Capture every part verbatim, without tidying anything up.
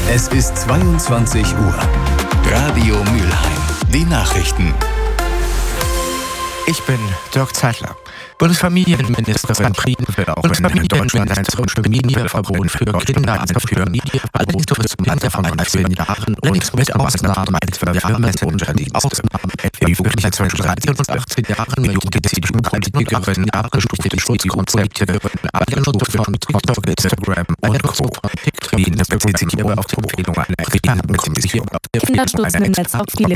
Es ist zweiundzwanzig Uhr. Radio Mülheim. Die Nachrichten. Ich bin Dirk Zeitler. Bundesfamilienministerin Frieden will auch in Deutschland ein Familienverbot für Kinder einführen. Allerdings dürfte zum Land der vergangenen Jahren allerdings mit Ausnahmen etwa Firmenunterdienst. Für Jugendliche zwischen dreizehn und achtzehn Jahren Jugendliche Politikerin abgestufte Schutzkonzepte Ablehnung von TikTok, Instagram und Co. TikTok bezieht sich hier auf die Empfehlung einer Kriminalisierung. Kinder stoßen im Netz auf viele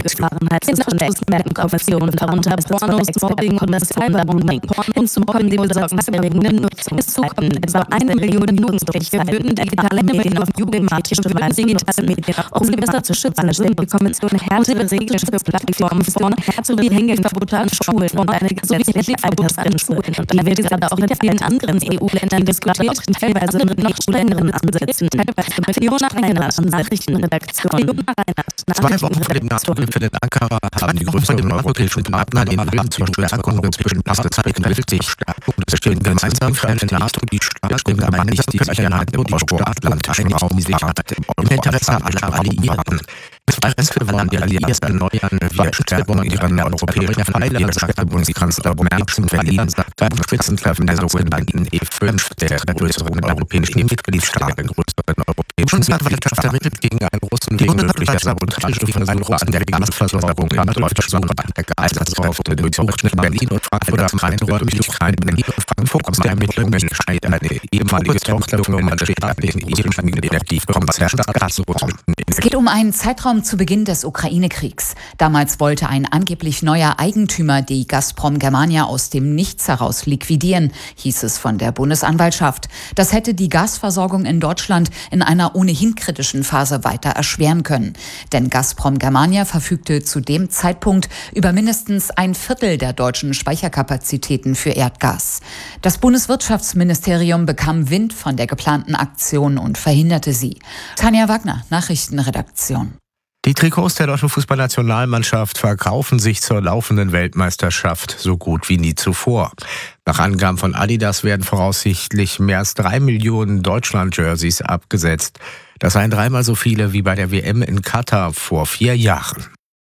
Gefahrenheitskommissionen, darunter Pornos, Mobbing und das Cyberbullying. Hinzu kommen die besorgniserregenden Nutzung. Es zukommen etwa eine Million Jugendliche würden digitale Medien auf jugendmatische Weise digitale Medien um sie besser zu schützen. Sind die Kommission härtere Regeln für Plattformen vor, härtere Hängeverbote an Schulen und eine gesetzliche Altersgrenze. Und da wird gerade auch in vielen anderen E U-Ländern diskutiert, teilweise mit noch strengeren Ansätzen, teilweise mit Fiona Reinhardt an Nachrichtenredaktion. Zwei Wochen vor dem NATO-Gipfel in Ankara haben die größeren europäischen Partner den Willen zur Stärkung zwischen Pastezeichen sich Stärkung des stehenden gemeinsam für eine NATO, die Stärkung aber nicht die Sicherheit und die staatlichen Raumsicherheit im Interesse aller Alliierten. Es für die Alliierten erneuern wir Stärkung ihrer europäischen Pfeiler, sagte Bundeskanzler Merz in Berlin beim Spitzentreffen der sogenannten E fünf, der größeren europäischen Mitgliedstaaten, größeren europäischen Wirtschaftsmittel gegen einen russen gegenmöglicher Sabotage von einem Russen der Gasversorgung in Deutschland der Gasausraufte durchsuchten Berlin und Frankfurt am Rhein Räumlichkeiten in Berlin und Frankfurt der Ermittlungen scheint eine ehemalige Tochterfirma der staatlichen Energiekonzern Gazprom. Es geht um einen Zeitraum zu Beginn des Ukraine-Kriegs. Damals wollte ein angeblich neuer Eigentümer die Gazprom Germania aus dem Nichts heraus liquidieren, hieß es von der Bundesanwaltschaft. Das hätte die Gasversorgung in Deutschland in einer ohnehin kritischen Phase weiter erschweren können. Denn Gazprom Germania verfügte zu dem Zeitpunkt über mindestens ein Viertel der deutschen Speicherkapazitäten für Erdgas. Das Bundeswirtschaftsministerium bekam Wind von der geplanten Aktion und verhinderte sie. Tanja Wagner, Nachrichtenredaktion. Die Trikots der deutschen Fußballnationalmannschaft verkaufen sich zur laufenden Weltmeisterschaft so gut wie nie zuvor. Nach Angaben von Adidas werden voraussichtlich mehr als drei Millionen Deutschland-Jerseys abgesetzt. Das seien dreimal so viele wie bei der W M in Katar vor vier Jahren.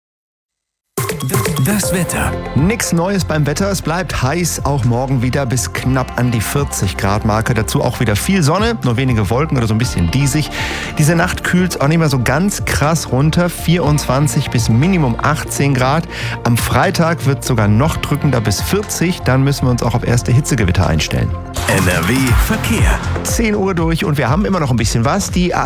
Das Wetter. Nix Neues beim Wetter. Es bleibt heiß, auch morgen wieder bis knapp an die vierzig Grad Marke. Dazu auch wieder viel Sonne, nur wenige Wolken oder so ein bisschen diesig. Diese Nacht kühlt es auch nicht mehr so ganz krass runter. vierundzwanzig bis Minimum achtzehn Grad. Am Freitag wird es sogar noch drückender bis vierzig. Dann müssen wir uns auch auf erste Hitzegewitter einstellen. N R W Verkehr. zehn Uhr durch und wir haben immer noch ein bisschen was. Die